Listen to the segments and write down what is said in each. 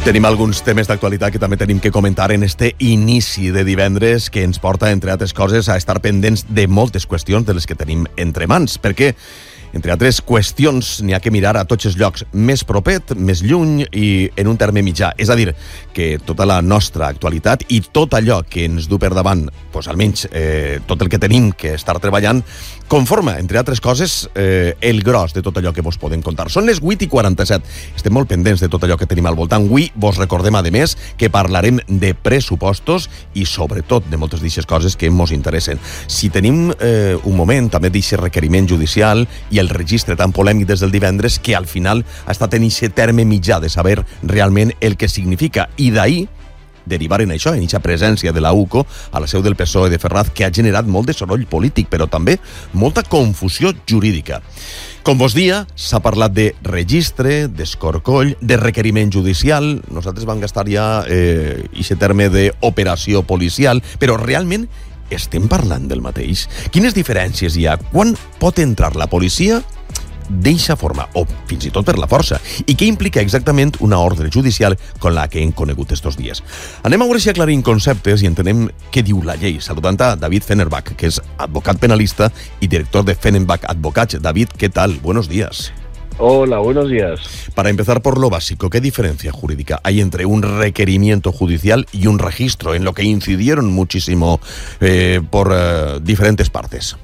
Tenim alguns temes d'actualitat que també tenim que comentar en este inici de divendres que ens porta, entre altres coses, a estar pendents de moltes qüestions de les que tenim entre mans, perquè entre altres qüestions, n'hi ha que mirar a tots els llocs més propet, més lluny i en un terme mitjà. És a dir, que tota la nostra actualitat i tot allò que ens du per davant, doncs almenys tot el que tenim que estar treballant, conforma, entre altres coses, el gros de tot allò que vos podem contar. Són les 8:47. Estem molt pendents de tot allò que tenim al voltant. Avui vos recordem, a més, que parlarem de pressupostos i, sobretot, de moltes d'aquestes coses que mos interessen. Si tenim un moment, també d'aquest requeriment judicial i el registre tan polèmic des del divendres, que al final ha estat en aquest terme mitjà de saber realment el que significa. I d'ahir derivar en això, en aquesta presència de la UCO a la seu del PSOE de Ferraz, que ha generat molt de soroll polític, però també molta confusió jurídica. Com vos dia, s'ha parlat de registre, d'escorcoll, de requeriment judicial. Nosaltres vam gastar ja aquest terme d'operació policial, però realment estem parlant del mateix? Quines diferències hi ha? Quan pot entrar la policia d'eixa forma, o fins i tot per la força? I què implica exactament una ordre judicial com la que hem conegut estos dies? Anem a veure si aclarim conceptes i entenem què diu la llei. Saludant a David Fenerbach, que és advocat penalista y director de Fenerbach Advocats. David, ¿qué tal? Buenos días. Hola, buenos días. Para empezar por lo básico, ¿qué diferencia jurídica hay entre un requerimiento judicial y un registro, en lo que incidieron muchísimo por diferentes partes?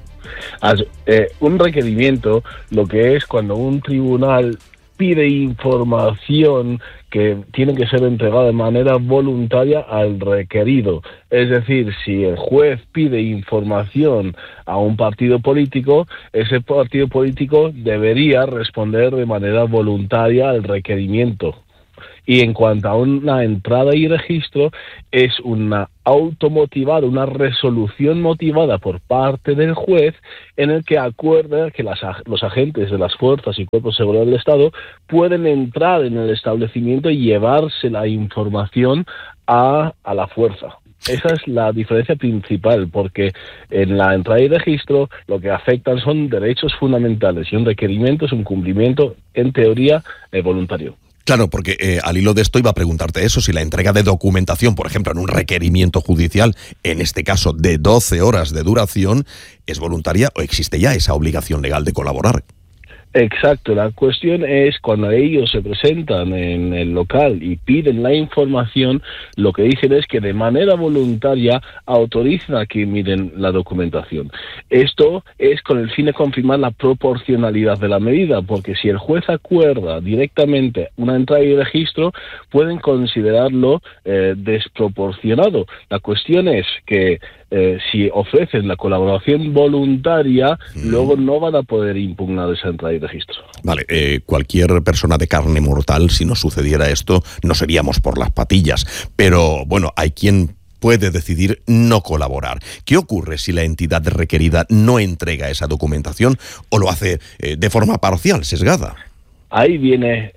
Un requerimiento, lo que es cuando un tribunal pide información que tiene que ser entregada de manera voluntaria al requerido. Es decir, si el juez pide información a un partido político, ese partido político debería responder de manera voluntaria al requerimiento. Y en cuanto a una entrada y registro, es una automotivada, una resolución motivada por parte del juez en el que acuerda que los agentes de las fuerzas y cuerpos de seguridad del Estado pueden entrar en el establecimiento y llevarse la información a la fuerza. Esa es la diferencia principal, porque en la entrada y registro lo que afectan son derechos fundamentales y un requerimiento es un cumplimiento, en teoría, voluntario. Claro, porque al hilo de esto iba a preguntarte eso, si la entrega de documentación, por ejemplo, en un requerimiento judicial, en este caso de 12 horas de duración, ¿es voluntaria o existe ya esa obligación legal de colaborar? Exacto, la cuestión es cuando ellos se presentan en el local y piden la información, lo que dicen es que de manera voluntaria autorizan a que miren la documentación. Esto es con el fin de confirmar la proporcionalidad de la medida, porque si el juez acuerda directamente una entrada y registro, pueden considerarlo desproporcionado. La cuestión es que si ofrecen la colaboración voluntaria, luego no van a poder impugnar esa entrada y registro. Vale, cualquier persona de carne mortal, si nos sucediera esto, no seríamos por las patillas. Pero, bueno, hay quien puede decidir no colaborar. ¿Qué ocurre si la entidad requerida no entrega esa documentación o lo hace de forma parcial, sesgada? Ahí viene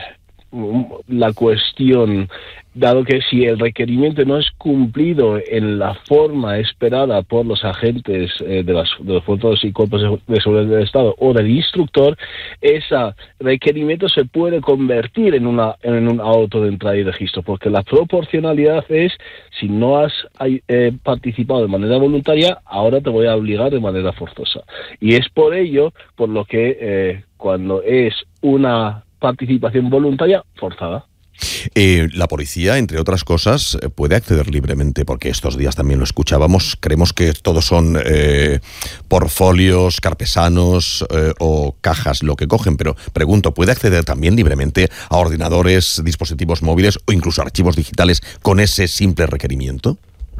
la cuestión, dado que si el requerimiento no es cumplido en la forma esperada por los agentes de los fuerzas y cuerpos de seguridad del Estado o del instructor, ese requerimiento se puede convertir en un auto de entrada y registro, porque la proporcionalidad es, si no has participado de manera voluntaria, ahora te voy a obligar de manera forzosa. Y es por ello por lo que cuando es una participación voluntaria, forzada. La policía, entre otras cosas, puede acceder libremente, porque estos días también lo escuchábamos. Creemos que todos son portfolios, carpesanos o cajas lo que cogen, pero pregunto, ¿puede acceder también libremente a ordenadores, dispositivos móviles o incluso archivos digitales con ese simple requerimiento?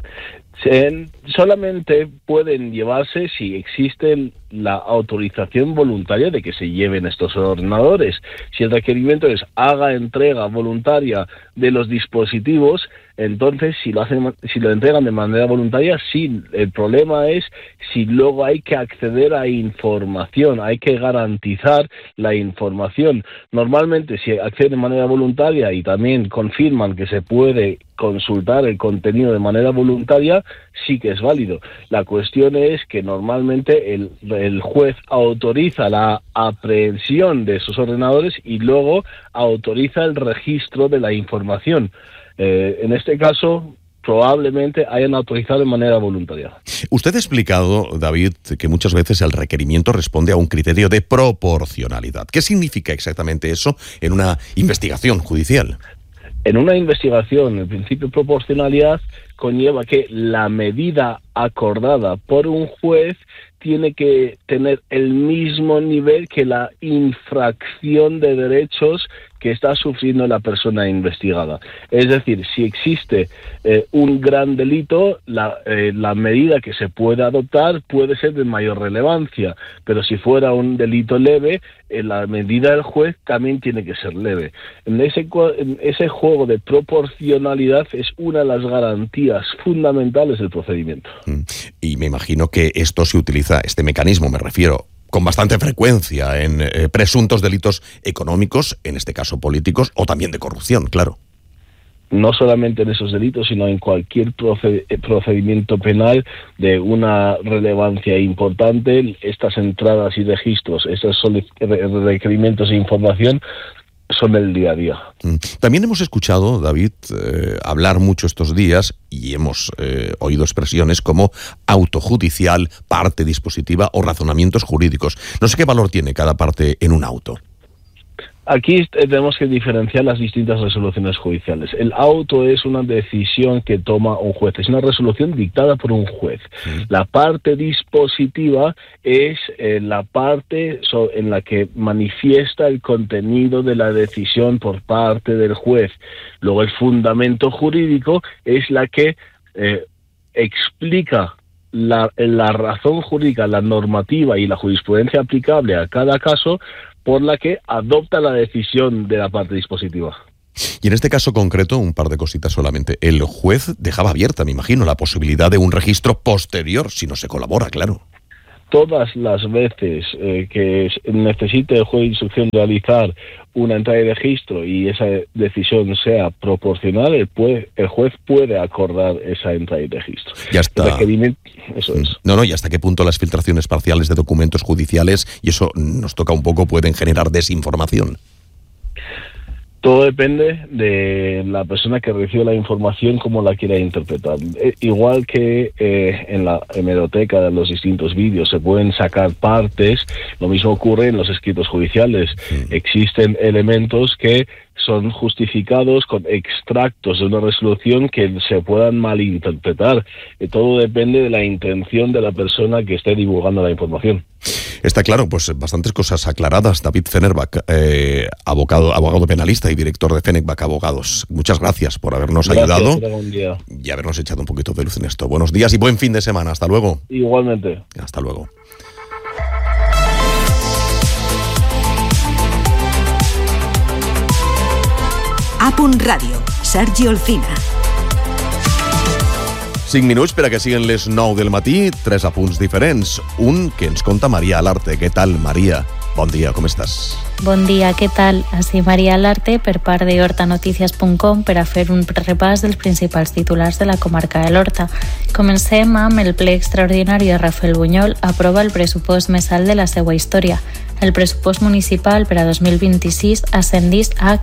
Solamente pueden llevarse si existe la autorización voluntaria de que se lleven estos ordenadores. Si el requerimiento es haga entrega voluntaria de los dispositivos, entonces si lo entregan de manera voluntaria, sí. El problema es si luego hay que acceder a información, hay que garantizar la información. Normalmente si acceden de manera voluntaria y también confirman que se puede consultar el contenido de manera voluntaria, sí que es válido. La cuestión es que normalmente el el juez autoriza la aprehensión de esos ordenadores y luego autoriza el registro de la información. En este caso, probablemente hayan autorizado de manera voluntaria. Usted ha explicado, David, que muchas veces el requerimiento responde a un criterio de proporcionalidad. ¿Qué significa exactamente eso en una investigación judicial? En una investigación, el principio de proporcionalidad conlleva que la medida acordada por un juez tiene que tener el mismo nivel que la infracción de derechos que está sufriendo la persona investigada. Es decir, si existe un gran delito, la medida que se puede adoptar puede ser de mayor relevancia, pero si fuera un delito leve, la medida del juez también tiene que ser leve. En ese juego de proporcionalidad es una de las garantías fundamentales del procedimiento. Y me imagino que esto se utiliza, este mecanismo me refiero, con bastante frecuencia en presuntos delitos económicos, en este caso políticos, o también de corrupción, claro. No solamente en esos delitos, sino en cualquier procedimiento penal de una relevancia importante, estas entradas y registros, estos requerimientos de información son el día a día. También hemos escuchado, David, hablar mucho estos días y hemos oído expresiones como autojudicial, parte dispositiva o razonamientos jurídicos. No sé qué valor tiene cada parte en un auto. Aquí tenemos que diferenciar las distintas resoluciones judiciales. El auto es una decisión que toma un juez, es una resolución dictada por un juez. La parte dispositiva es la parte en la que manifiesta el contenido de la decisión por parte del juez. Luego el fundamento jurídico es la que explica la razón jurídica, la normativa y la jurisprudencia aplicable a cada caso, por la que adopta la decisión de la parte dispositiva. Y en este caso concreto, un par de cositas solamente. El juez dejaba abierta, me imagino, la posibilidad de un registro posterior, si no se colabora, claro. Todas las veces que necesite el juez de instrucción realizar una entrada de registro y esa decisión sea proporcional, el juez puede acordar esa entrada de registro. Ya está. Eso es. No, y hasta qué punto las filtraciones parciales de documentos judiciales, y eso nos toca un poco, pueden generar desinformación. Todo depende de la persona que recibe la información, cómo la quiera interpretar. Igual que en la hemeroteca de los distintos vídeos se pueden sacar partes, lo mismo ocurre en los escritos judiciales. Existen elementos que son justificados con extractos de una resolución que se puedan malinterpretar. Todo depende de la intención de la persona que esté divulgando la información. Está claro, pues bastantes cosas aclaradas. David Fenerbach, abogado penalista y director de Fenerbach Abogados. Muchas gracias por habernos ayudado y habernos echado un poquito de luz en esto. Buenos días y buen fin de semana. Hasta luego. Igualmente. Hasta luego. A.Radio, Sergi Olcina. 5 minuts per a que siguin les 9 del matí, 3 apunts diferents. Un que ens conta Maria Alarte. Què tal, Maria? Bon dia, com estàs? Bon dia, què tal? Així Maria Alarte per part de hortanoticias.com per a fer un repàs dels principals titulars de la comarca de l'Horta. Comencem amb el ple extraordinari de Rafael Buñol aprova el pressupost més alt de la seva història. El pressupost municipal per a 2026 ascendís a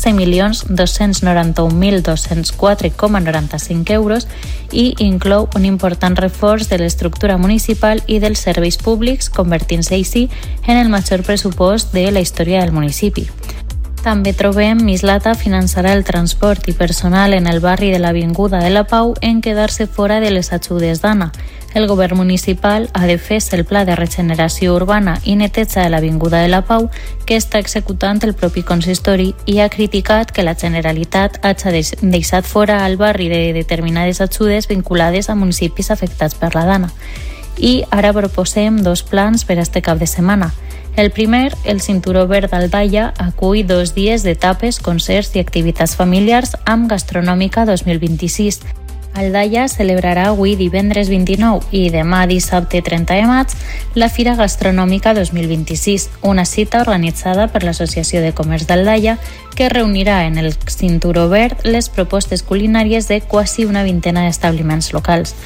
15.291.204,95 euros i inclou un important reforç de l'estructura municipal i dels serveis públics, convertint-se així en el major pressupost de la història del municipi. També trobem Mislata finançarà el transport i personal en el barri de l'Avinguda de la Pau en quedar-se fora de les ajudes d'Anna. El govern municipal ha defès el pla de regeneració urbana i neteja de l'Avinguda de la Pau que està executant el propi consistori i ha criticat que la Generalitat hagi deixat fora al barri de determinades ajudes vinculades a municipis afectats per la Dana. I ara proposem 2 plans per a este cap de setmana. El primer, el Cinturó Verd d'Aldaia, acull 2 dies de tapes, concerts i activitats familiars amb Gastronòmica 2026. Aldaia celebrarà avui divendres 29 i demà dissabte 30 de maig la Fira Gastronòmica 2026, una cita organitzada per l'Associació de Comerç d'Aldaia que reunirà en el Cinturó Verd les propostes culinàries de quasi una vintena d'establiments locals.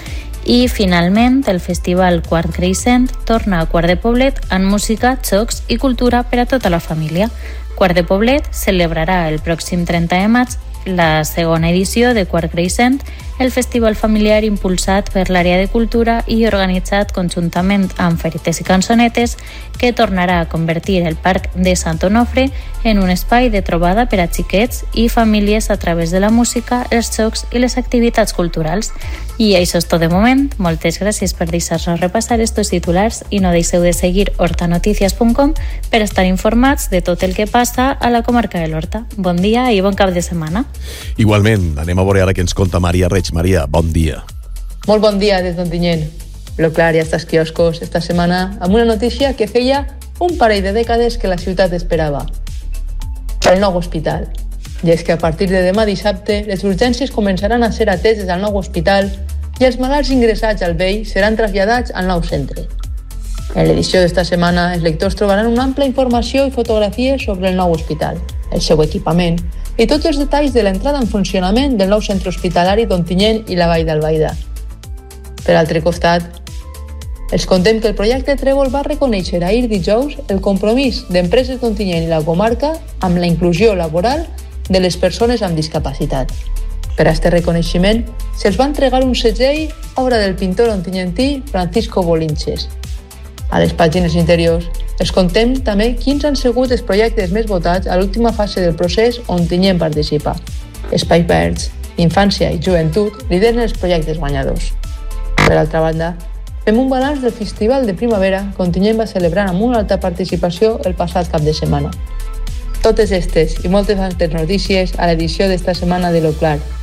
I, finalment, el Festival Quart Creixent torna a Quart de Poblet amb música, xocs i cultura per a tota la família. Quart de Poblet celebrarà el pròxim 30 de maig la segona edició de Quart Creixent, el festival familiar impulsat per l'àrea de cultura i organitzat conjuntament amb Ferites i Cançonetes, que tornarà a convertir el Parc de Sant Onofre en un espai de trobada per a xiquets i famílies a través de la música, els jocs i les activitats culturals. I això és tot de moment. Moltes gràcies per deixar-nos repassar estos titulars i no deixeu de seguir hortanoticias.com per estar informats de tot el que passa a la comarca de l'Horta. Bon dia i bon cap de setmana. Igualment, anem a veure ara què ens conta Maria Reig. Maria, bon dia. Molt bon dia des d'Ontinyent. Lo clar, ja estàs quioscos esta setmana amb una notícia que feia un parell de dècades que la ciutat esperava. El nou hospital. I és que a partir de demà dissabte les urgències començaran a ser ateses al nou hospital i els malalts ingressats al vell seran traslladats al nou centre. En l'edició d'esta setmana els lectors trobaran una ampla informació i fotografies sobre el nou hospital, el seu equipament i tots els detalls de l'entrada en funcionament del nou centre hospitalari d'Ontinyent i la Vall d'Albaida. Per altre costat, els contem que el projecte Trèvol va reconèixer ahir dijous el compromís d'empreses d'Ontinyent i la comarca amb la inclusió laboral de les persones amb discapacitat. Per a este reconeixement, se'ls va entregar un segell obra del pintor ontinyentí Francisco Bolinches. A les pàgines interiors els contem també quins han sigut els projectes més votats a l'última fase del procés on Ontinyent participa. Espais verds, infància i joventut lideren els projectes guanyadors. Per altra banda, fem un balanç del Festival de Primavera que Ontinyent va celebrar amb una alta participació el passat cap de setmana. Totes estes i moltes altres notícies a l'edició d'esta setmana de Lo Clar.